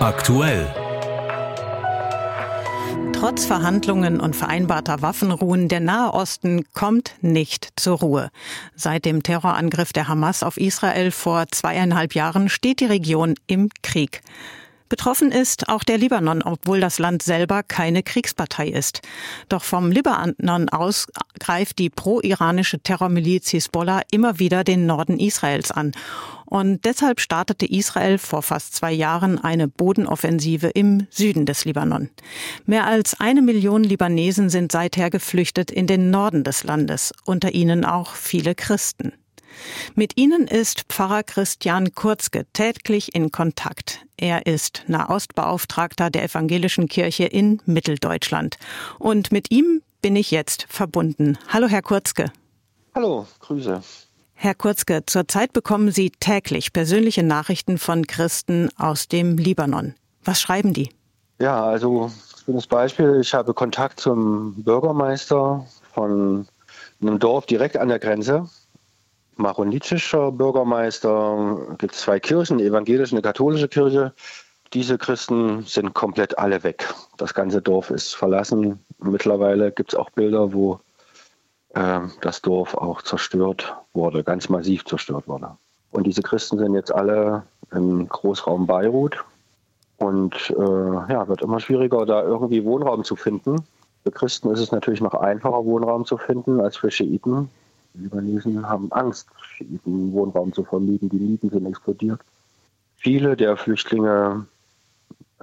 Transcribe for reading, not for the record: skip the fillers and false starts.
Aktuell. Trotz Verhandlungen und vereinbarter Waffenruhen, der Nahe Osten kommt nicht zur Ruhe. Seit dem Terrorangriff der Hamas auf Israel vor 2,5 Jahren steht die Region im Krieg. Betroffen ist auch der Libanon, obwohl das Land selber keine Kriegspartei ist. Doch vom Libanon aus greift die pro-iranische Terrormiliz Hisbollah immer wieder den Norden Israels an. Und deshalb startete Israel vor fast 2 Jahren eine Bodenoffensive im Süden des Libanon. Mehr als 1 Million Libanesen sind seither geflüchtet in den Norden des Landes, unter ihnen auch viele Christen. Mit ihnen ist Pfarrer Christian Kurzke täglich in Kontakt. Er ist Nahostbeauftragter der Evangelischen Kirche in Mitteldeutschland. Und mit ihm bin ich jetzt verbunden. Hallo, Herr Kurzke. Hallo, Grüße. Herr Kurzke, zurzeit bekommen Sie täglich persönliche Nachrichten von Christen aus dem Libanon. Was schreiben die? Ja, also das Beispiel, ich habe Kontakt zum Bürgermeister von einem Dorf direkt an der Grenze. Maronitischer Bürgermeister, gibt es 2 Kirchen, eine evangelische, eine katholische Kirche. Diese Christen sind komplett alle weg. Das ganze Dorf ist verlassen. Mittlerweile gibt es auch Bilder, wo das Dorf auch zerstört wurde, ganz massiv zerstört wurde. Und diese Christen sind jetzt alle im Großraum Beirut. Und wird immer schwieriger, da irgendwie Wohnraum zu finden. Für Christen ist es natürlich noch einfacher, Wohnraum zu finden als für Schiiten. Die Libanesen haben Angst, Schiiten Wohnraum zu vermieten. Die Mieten sind explodiert. Viele der Flüchtlinge